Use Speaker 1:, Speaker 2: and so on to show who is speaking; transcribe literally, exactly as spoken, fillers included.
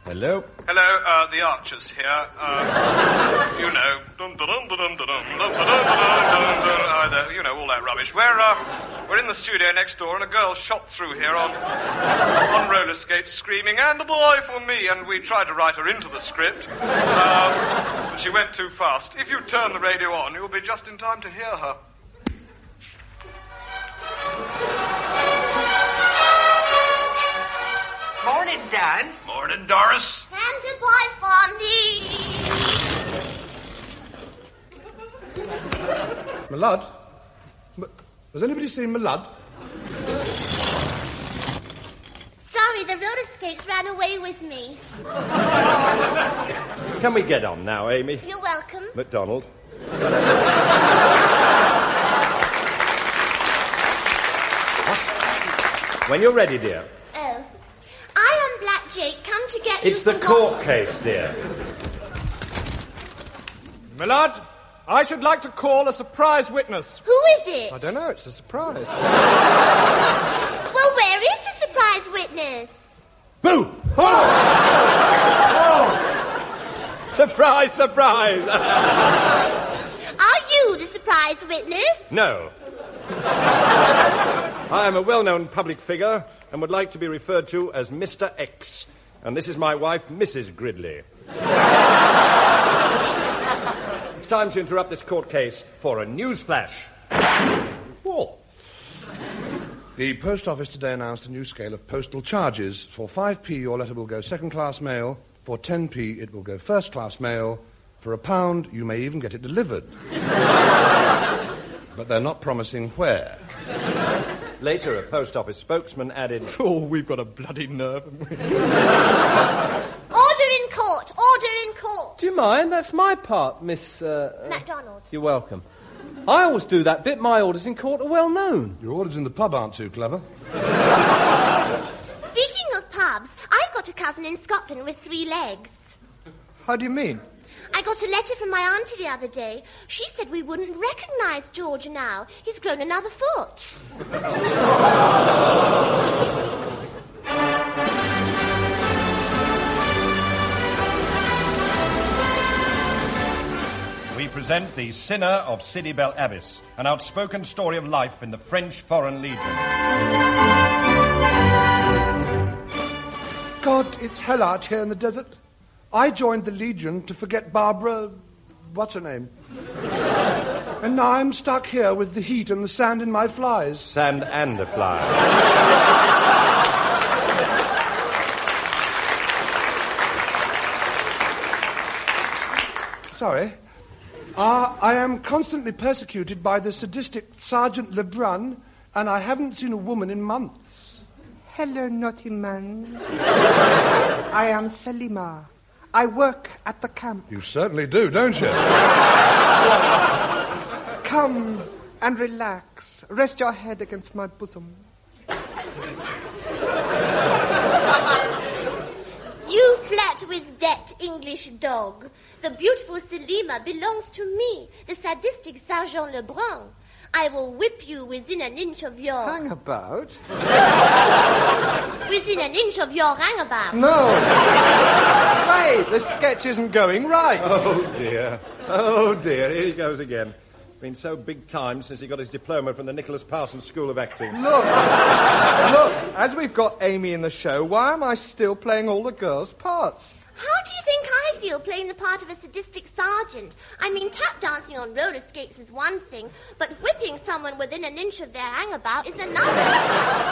Speaker 1: Hello?
Speaker 2: Hello, uh, the Archers here. Uh, you know, dum dum dum dum dum dum dum dum dum. You know, all that rubbish. We're uh, we're in the studio next door, and a girl shot through here on on roller skates, screaming, "And a boy for me!" And we tried to write her into the script, um, but she went too fast. If you turn the radio on, you'll be just in time to hear her.
Speaker 3: Morning, Dan.
Speaker 2: Morning, Doris.
Speaker 4: And a boy for me.
Speaker 5: Malud? M- Has anybody seen Malud?
Speaker 4: Sorry, the roller skates ran away with me.
Speaker 1: Can we get on now, Amy?
Speaker 4: You're welcome.
Speaker 1: MacDonald. What? When you're ready, dear.
Speaker 4: Oh. I am Black Jake, come to get you
Speaker 1: It's the
Speaker 4: for
Speaker 1: court
Speaker 4: what?
Speaker 1: case, dear.
Speaker 6: Millard, I should like to call a surprise witness.
Speaker 4: Who is it?
Speaker 6: I don't know, it's a surprise.
Speaker 4: Well, where is the surprise witness?
Speaker 5: Boo!
Speaker 6: Surprise, surprise!
Speaker 4: Are you the surprise witness?
Speaker 1: No. I am a well-known public figure and would like to be referred to as Mister X. And this is my wife, Missus Gridley. It's time to interrupt this court case for a news flash.
Speaker 5: Whoa. The post office today announced a new scale of postal charges. For five p, your letter will go second-class mail. For ten p, it will go first-class mail. For a pound, you may even get it delivered. But they're not promising where.
Speaker 1: Later, a post office spokesman added...
Speaker 6: Oh, we've got a bloody nerve, haven't we?
Speaker 4: Order in court! Order in court!
Speaker 7: Do you mind? That's my part, Miss... Uh, uh,
Speaker 4: MacDonald.
Speaker 7: You're welcome. I always do that bit. My orders in court are well known.
Speaker 5: Your orders in the pub aren't too clever.
Speaker 4: Speaking of pubs, I've got a cousin in Scotland with three legs.
Speaker 6: How do you mean?
Speaker 4: I got a letter from my auntie the other day. She said we wouldn't recognise George now. He's grown another foot.
Speaker 1: We present The Sinner of Sidi Bel Abbes, an outspoken story of life in the French Foreign Legion.
Speaker 5: God, it's hell out here in the desert. I joined the Legion to forget Barbara... what's her name? And now I'm stuck here with the heat and the sand in my flies.
Speaker 1: Sand and a fly.
Speaker 5: Sorry. Uh, I am constantly persecuted by the sadistic Sergeant Lebrun, and I haven't seen a woman in months.
Speaker 3: Hello, naughty man. I am Salima. I work at the camp.
Speaker 5: You certainly do, don't you?
Speaker 3: Come and relax. Rest your head against my bosom.
Speaker 4: You flat with that English dog. The beautiful Selima belongs to me, the sadistic Sergeant Lebrun. I will whip you within an inch of your...
Speaker 3: Hang about?
Speaker 4: Within an inch of your rangabout.
Speaker 3: No.
Speaker 6: Hey, the sketch isn't going right.
Speaker 1: Oh, dear. Oh, dear. Here he goes again. Been so big time since he got his diploma from the Nicholas Parsons School of Acting.
Speaker 6: Look, look, as we've got Amy in the show, why am I still playing all the girls' parts?
Speaker 4: How do you think I feel playing the part of a sadistic sergeant? I mean, tap dancing on roller skates is one thing, but whipping someone within an inch of their hangabout is another.